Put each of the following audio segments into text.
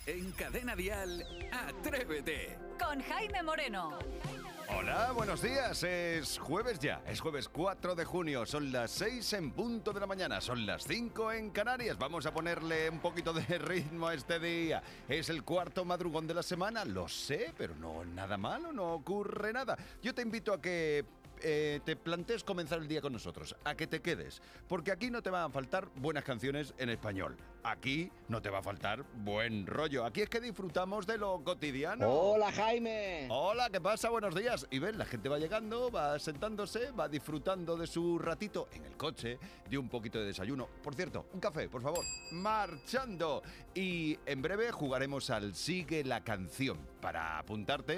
En Cadena Dial, Atrévete. Con Jaime Moreno. Hola, buenos días. Es jueves ya. Es jueves 4 de junio. Son las 6 en punto de la mañana. Son las 5 en Canarias. Vamos a ponerle un poquito de ritmo a este día. Es el cuarto madrugón de la semana. Lo sé, pero no es nada malo. No ocurre nada. Yo te invito a que te plantees comenzar el día con nosotros, a que te quedes, porque aquí no te van a faltar buenas canciones en español, aquí no te va a faltar buen rollo, aquí es que disfrutamos de lo cotidiano. Hola, Jaime. Hola, ¿qué pasa? Buenos días. Y ven, la gente va llegando, va sentándose, va disfrutando de su ratito en el coche, de un poquito de desayuno. Por cierto, un café, por favor. Marchando. Y en breve jugaremos al Sigue la Canción. Para apuntarte,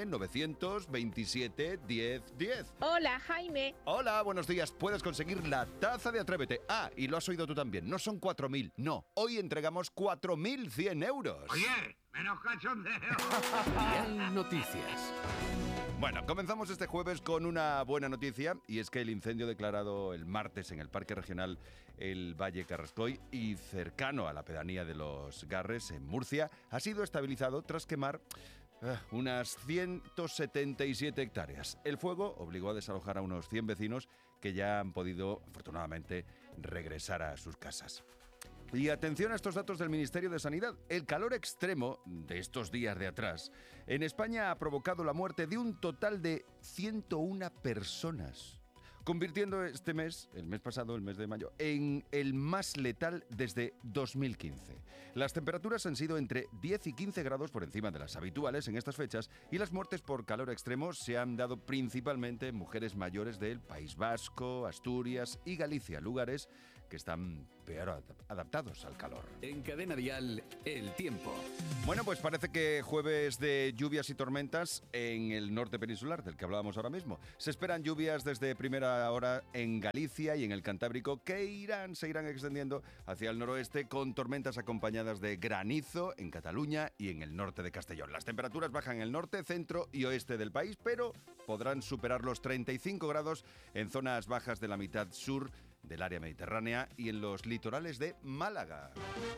927 10 10. Hola, Jaime. Hola, buenos días. Puedes conseguir la taza de Atrévete. Ah, y lo has oído tú también. No son 4.000, no. Hoy entregamos 4.100 euros. Oye, menos cachondeo. Dial Noticias. Bueno, comenzamos este jueves con una buena noticia, y es que el incendio declarado el martes en el Parque Regional El Valle Carrascoy y cercano a la pedanía de Los Garres, en Murcia, ha sido estabilizado tras quemar unas 177 hectáreas. El fuego obligó a desalojar a unos 100 vecinos que ya han podido, afortunadamente, regresar a sus casas. Y atención a estos datos del Ministerio de Sanidad. El calor extremo de estos días de atrás en España ha provocado la muerte de un total de 101 personas, convirtiendo este mes, el mes pasado, el mes de mayo, en el más letal desde 2015. Las temperaturas han sido entre 10 y 15 grados por encima de las habituales en estas fechas, y las muertes por calor extremo se han dado principalmente en mujeres mayores del País Vasco, Asturias y Galicia, lugares que están peor adaptados al calor. En Cadena Dial, el tiempo. Bueno, pues parece que jueves de lluvias y tormentas en el norte peninsular, del que hablábamos ahora mismo. Se esperan lluvias desde primera hora en Galicia y en el Cantábrico, que se irán extendiendo hacia el noroeste, con tormentas acompañadas de granizo en Cataluña y en el norte de Castellón. Las temperaturas bajan en el norte, centro y oeste del país, pero podrán superar los 35 grados en zonas bajas de la mitad sur del área mediterránea y en los litorales de Málaga.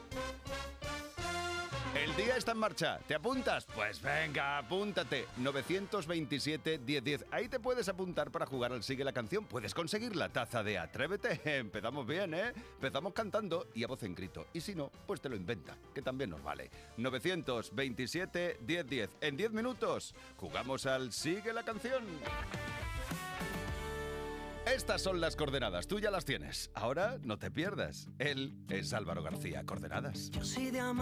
El día está en marcha. ¿Te apuntas? Pues venga, apúntate. 927 10 10. Ahí te puedes apuntar para jugar al Sigue la Canción. Puedes conseguir la taza de Atrévete. Empezamos bien, ¿eh? Empezamos cantando y a voz en grito. Y si no, pues te lo inventa, que también nos vale. 927 10 10. En 10 minutos jugamos al Sigue la Canción. Estas son las coordenadas, tú ya las tienes. Ahora no te pierdas. Él es Álvaro García. Coordenadas.